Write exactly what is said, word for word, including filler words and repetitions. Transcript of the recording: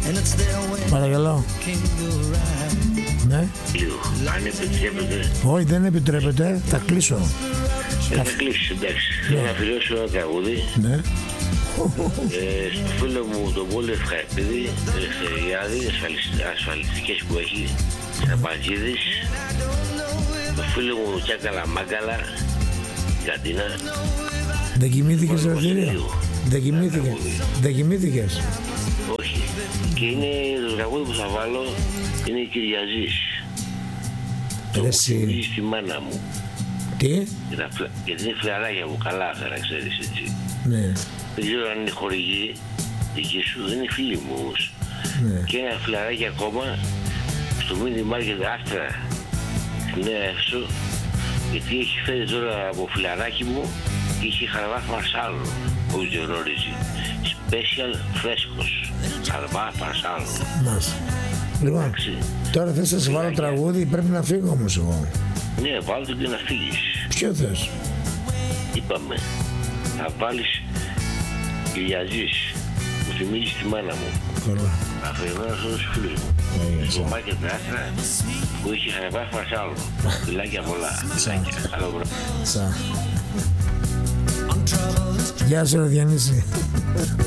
Παρακαλώ. Ναι. Αν επιτρέπετε. Όχι, δεν επιτρέπεται. Θα κλείσω. Δεν θα κλείσει, εντάξει. Θέλω να αφιερώσω ένα τραγούδι. Ναι. Ε, στο φίλο μου τον Πόλη Ευχαριστήδη, Ελευθεριάδη, ασφαλιστικές που έχει, Σαμπατζίδης. Το φίλο μου Τσάκαλα Μάγκαλα, Κατίνα. Δεν κοιμήθηκες, Ελευθερία? Δεν κοιμήθηκες? Δεν κοιμήθηκες? Όχι. Και είναι το τραγούδι που θα βάλω, είναι η Κυριαζής. Το που θυμίζει στη μάνα μου. Τι? Γιατί είναι φλαράκια μου, καλά αυτά να ξέρεις, έτσι. Ναι. Δεν ξέρω αν είναι χορηγή δική σου, δεν είναι φίλοι μου όμως. Ναι. Και ένα φλαράκι ακόμα στο μίνι μάρκετ Άστρα στην Νέα Εύσο, γιατί έχει φέρει τώρα από φιλαράκι μου και είχε χαρβά φαρσάλο, που δεν γνωρίζει. Special φρέσκος, χαρβά φαρσάλο. Μάλιστα. Λοιπόν, εντάξει. Τώρα θες να σε βάλω τραγούδι, πρέπει να φύγω όμως εγώ. Ναι, βάλω το και να φύγεις. Ποιο θες? Είπαμε, θα βάλεις Κυριαζής, που θυμίζει τη μάνα μου. Καλά. Αφαιρεμένο σε όλους τους φίλους μου. Στο μάρκετ Άστρα που είχε χαρβά φαρσάλο. Φιλάκια πολλά. Καλό βράδυ. Σα. Γεια σου, ρε Διανύση.